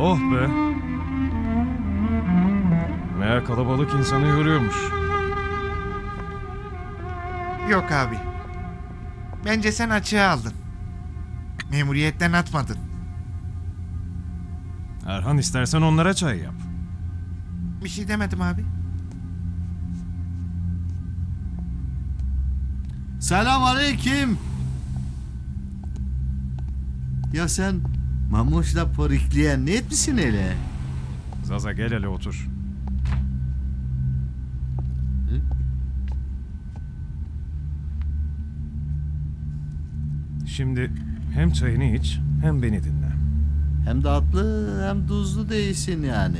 Oh be. Meğer kalabalık insanı yoruyormuş. Yok abi. Bence sen açığa aldın. Memuriyetten atmadın. Erhan, istersen onlara çay yap. Bir şey demedim abi. Selam aleyküm. Ya sen Mamoş'la porikliye ne etmişsin hele? Zaza, gel hele otur. Şimdi hem çayını iç hem beni dinle. Hem tatlı hem tuzlu değilsin yani.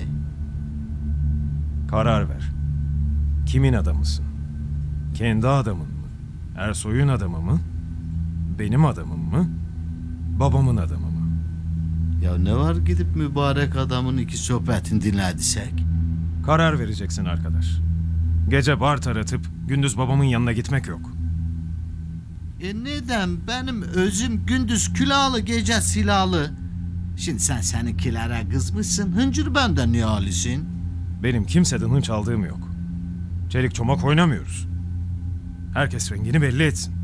Karar ver. Kimin adamısın? Kendi adamın mı? Ersoy'un adamı mı? Benim adamım mı? Babamın adamı mı? Ya ne var gidip mübarek adamın iki sohbetini dinlediysek? Karar vereceksin arkadaş. Gece bar taratıp gündüz babamın yanına gitmek yok. Neden benim özüm gündüz külahlı gece silahlı? Şimdi sen seninkilere kızmışsın, hıncır benden niye alisin? Benim kimseden hınç aldığım yok. Çelik çomak oynamıyoruz. Herkes rengini belli etsin.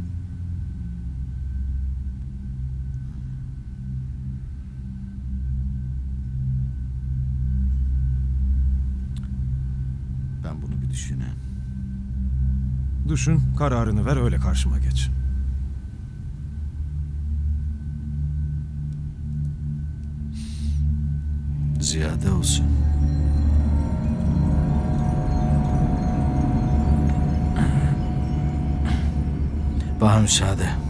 Ben bunu bir düşüneyim. Düşün, kararını ver, öyle karşıma geç. Ziyade olsun. Bana müsaade.